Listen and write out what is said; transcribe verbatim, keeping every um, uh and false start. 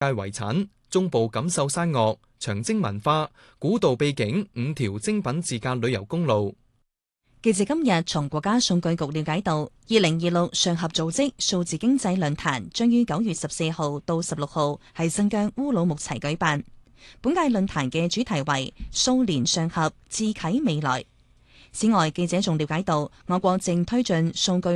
界遺產、中部錦繡山岳、長征文化、古道秘境五條精品自駕旅遊公路。 記者今日從國家數據局了解到，二零二六上合組織數字經濟論壇將於九月十四號到十六號喺新疆烏魯木齊舉辦。本屆論壇嘅主題為數年上合，智啟未來。此外，記者仲了解到，我國正推進數據